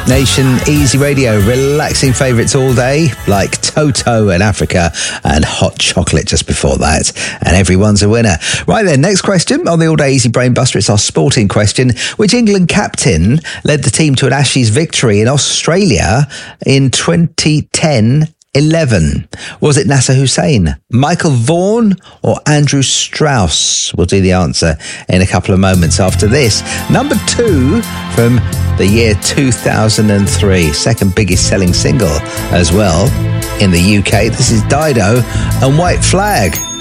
Nation Easy Radio, relaxing favourites all day, like Toto and Africa and Hot Chocolate just before that. And everyone's a winner. Right then, next question on the All Day Easy Brain Buster. It's our sporting question. Which England captain led the team to an Ashes victory in Australia in 2010-11? Was it Nasser Hussain, Michael Vaughan or Andrew Strauss? We'll do the answer in a couple of moments after this. Number 2 from the year 2003, second biggest selling single as well in the UK. This is Dido and White Flag.